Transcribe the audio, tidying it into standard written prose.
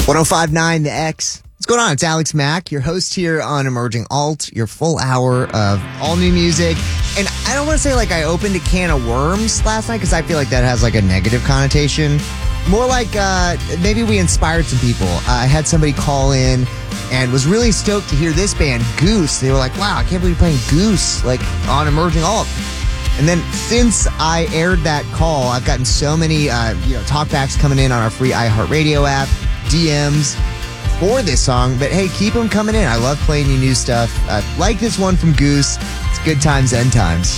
1059 The X. What's going on? It's Alex Mack, your host here on Emerging Alt, your full hour of all new music. And I don't want to say like I opened a can of worms last night because I feel like that has like a negative connotation. More like maybe we inspired some people. I had somebody call in and was really stoked to hear this band, Goose. They were like, wow, I can't believe you're playing Goose like on Emerging Alt. And then since I aired that call, I've gotten so many talkbacks coming in on our free iHeartRadio app, DMs for this song. But hey, keep them coming in. I love playing you new stuff. Like this one from Goose. It's good times, end times.